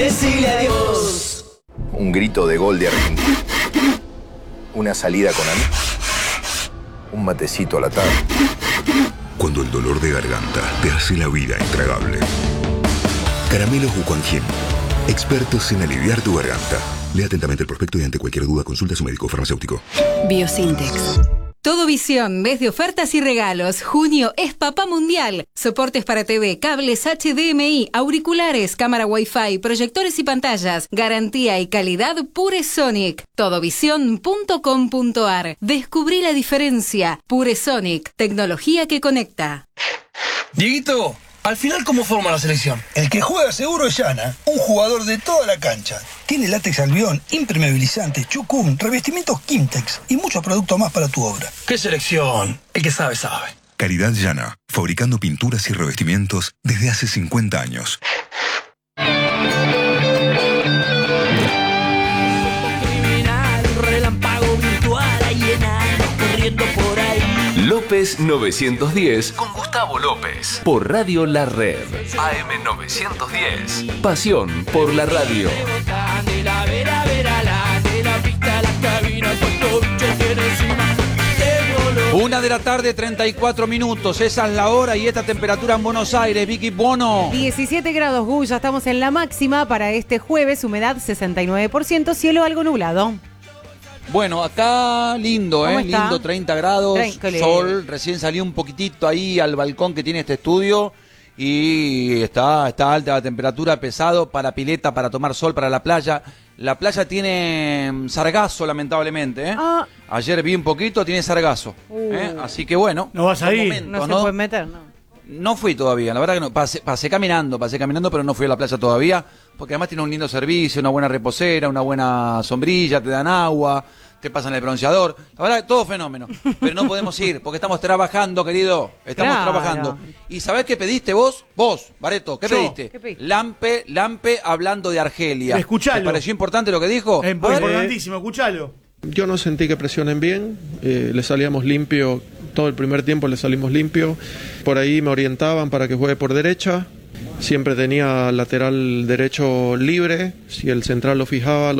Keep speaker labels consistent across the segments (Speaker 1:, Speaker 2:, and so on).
Speaker 1: Decile adiós.
Speaker 2: Un grito de gol de Argentina. Una salida con amigos. Un matecito a la tarde.
Speaker 3: Cuando el dolor de garganta te hace la vida intragable. Caramelos Bucanquín. Expertos en aliviar tu garganta. Lea atentamente el prospecto y ante cualquier duda consulta a su médico farmacéutico.
Speaker 4: Biosintex. Todo Visión, mes de ofertas y regalos. Junio es Papá Mundial. Soportes para TV, cables HDMI, auriculares, cámara Wi-Fi, proyectores y pantallas. Garantía y calidad Puresonic. Todovision.com.ar. Descubrí la diferencia. Puresonic, tecnología que conecta.
Speaker 5: Dieguito, al final, ¿cómo forma la selección?
Speaker 6: El que juega seguro es Yana, un jugador de toda la cancha. Tiene látex albión, impermeabilizante, chucum, revestimientos Kimtex y muchos productos más para tu obra.
Speaker 5: ¿Qué selección? El que sabe, sabe.
Speaker 3: Calidad Yana, fabricando pinturas y revestimientos desde hace 50 años.
Speaker 1: Criminal, relámpago virtual, ahí enano, corriendo por ahí.
Speaker 7: López 910 con Gustavo López por Radio La Red. AM 910. Pasión por la radio.
Speaker 8: 1:34 PM. Esa es la hora y esta temperatura en Buenos Aires. Vicky Bono.
Speaker 9: 17 grados, Gus. Ya estamos en la máxima para este jueves. Humedad 69%, cielo algo nublado.
Speaker 8: Bueno, acá lindo, lindo, 30 grados, sol, recién salí un poquitito ahí al balcón que tiene este estudio y está alta la temperatura, pesado para pileta, para tomar sol, para la playa. La playa tiene sargazo, lamentablemente, Ayer vi un poquito, tiene sargazo, así que bueno.
Speaker 10: No vas a ir.
Speaker 8: Momentos,
Speaker 9: no se puede meter, ¿no?
Speaker 8: No fui todavía, la verdad que no, pasé caminando, pero no fui a la playa todavía, porque además tiene un lindo servicio, una buena reposera, una buena sombrilla, te dan agua, te pasan el bronceador, la verdad que todo fenómeno, pero no podemos ir, porque estamos trabajando, querido, trabajando. ¿Y sabés qué pediste vos? Vos, Bareto, ¿qué pediste?
Speaker 9: ¿Qué pediste?
Speaker 8: Lampe hablando de Argelia.
Speaker 10: Escuchalo.
Speaker 8: ¿Te pareció importante lo que dijo?
Speaker 10: Es importantísimo, escuchalo.
Speaker 11: Yo no sentí que presionen bien, le salíamos limpio, todo el primer tiempo le salimos limpio, por ahí me orientaban para que juegue por derecha, siempre tenía lateral derecho libre, si el central lo fijaba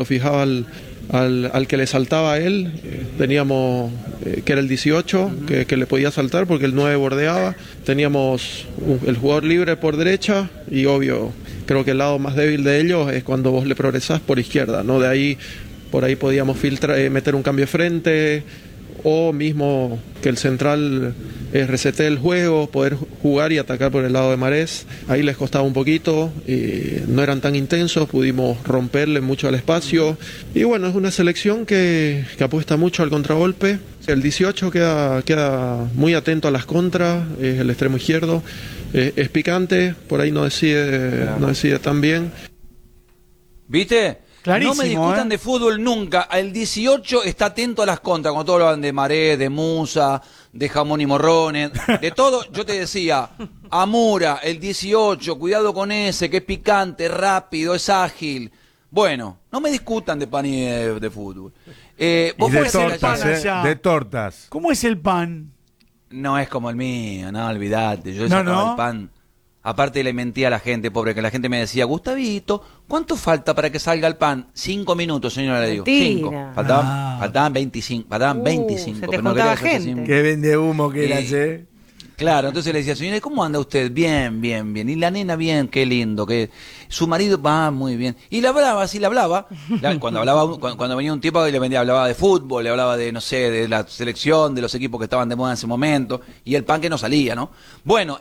Speaker 11: al que le saltaba a él, teníamos que era el 18, que le podía saltar porque el 9 bordeaba, teníamos el jugador libre por derecha y obvio, creo que el lado más débil de ellos es cuando vos le progresás por izquierda, ¿no? De ahí, por ahí podíamos meter un cambio de frente o mismo que el central resete el juego, poder jugar y atacar por el lado de Marés. Ahí les costaba un poquito, no eran tan intensos, pudimos romperle mucho al espacio. Y bueno, es una selección que apuesta mucho al contragolpe. El 18 queda muy atento a las contras, es el extremo izquierdo. Es picante, por ahí no decide tan bien.
Speaker 8: ¿Viste?
Speaker 10: Clarísimo,
Speaker 8: no me discutan de fútbol nunca. El 18 está atento a las contras. Cuando todos hablan de Maré, de Musa, de Jamón y Morrones, de todo, yo te decía, Amura, el 18, cuidado con ese, que es picante, rápido, es ágil. Bueno, no me discutan de pan y de fútbol.
Speaker 10: ¿Vos
Speaker 12: de tortas, de tortas.
Speaker 10: ¿Cómo es el pan?
Speaker 8: No es como el mío, no, olvidate. Yo
Speaker 10: No,
Speaker 8: sacaba
Speaker 10: no.
Speaker 8: el pan. Aparte le mentía a la gente, pobre, que la gente me decía, Gustavito, ¿cuánto falta para que salga el pan? 5 minutos, señora, le digo.
Speaker 9: Mentira.
Speaker 8: 5. Faltaban 25. Faltaban 25.
Speaker 9: Se te
Speaker 8: pero no
Speaker 9: juntaba
Speaker 8: quería hacer
Speaker 9: gente.
Speaker 8: así.
Speaker 12: Qué vende humo que eras,
Speaker 8: Claro, entonces le decía, señora, ¿cómo anda usted? Bien, bien, bien. Y la nena, bien, qué lindo. Que su marido va muy bien. Y le hablaba, así le hablaba. Cuando venía un tipo y hablaba de fútbol, le hablaba de, no sé, de la selección, de los equipos que estaban de moda en ese momento. Y el pan que no salía, ¿no? Bueno,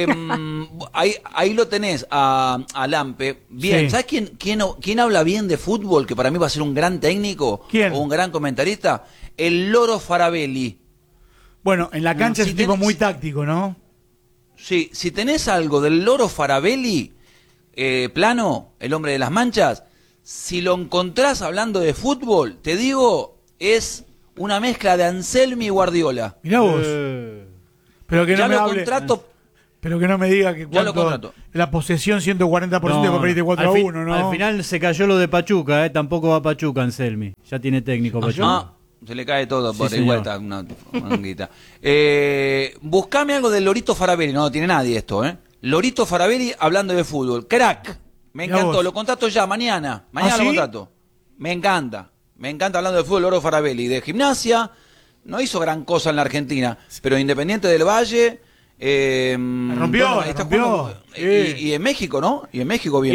Speaker 8: ahí lo tenés a Lampe. Bien,
Speaker 10: Sí.
Speaker 8: ¿sabes quién habla bien de fútbol? Que para mí va a ser un gran técnico.
Speaker 10: ¿Quién?
Speaker 8: O un gran comentarista. El Loro Farabelli.
Speaker 10: Bueno, en la cancha
Speaker 8: Si
Speaker 10: es un tipo
Speaker 8: tenés-
Speaker 10: muy táctico, ¿no?
Speaker 8: Sí, si tenés algo del Loro Farabelli, Plano, el hombre de las manchas, si lo encontrás hablando de fútbol, te digo, es una mezcla de Anselmi y Guardiola.
Speaker 10: Mirá vos. Pero que no
Speaker 8: Ya
Speaker 10: me
Speaker 8: lo
Speaker 10: hable.
Speaker 8: contrato.
Speaker 10: Pero que no me diga que
Speaker 8: Ya lo
Speaker 10: cuánto
Speaker 8: contrato.
Speaker 10: la posesión 140% de papelito 4-1, ¿no?
Speaker 13: Al final se cayó lo de Pachuca, tampoco va Pachuca, Anselmi. Ya tiene técnico Pachuca.
Speaker 8: Se le cae todo por
Speaker 13: Sí,
Speaker 8: ahí
Speaker 13: señor.
Speaker 8: vuelta una manguita. Buscame algo del Lorito Farabelli, no lo tiene nadie esto, Lorito Farabelli hablando de fútbol. Crack. Me encantó, lo contrato ya, mañana. Mañana lo contrato. Me encanta hablando de fútbol, Oro Farabelli. De Gimnasia, no hizo gran cosa en la Argentina, pero Independiente del Valle...
Speaker 10: rompió.
Speaker 8: Y en México, ¿no? Y en México bien.